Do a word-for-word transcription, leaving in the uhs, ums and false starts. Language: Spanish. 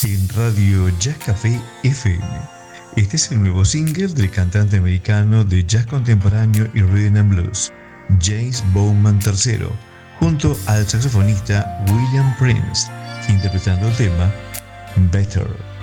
en Radio Jazz Café F M. Este es el nuevo single del cantante americano de jazz contemporáneo y rhythm and blues, James Bowman tercero, junto al saxofonista William Prince, interpretando el tema Better.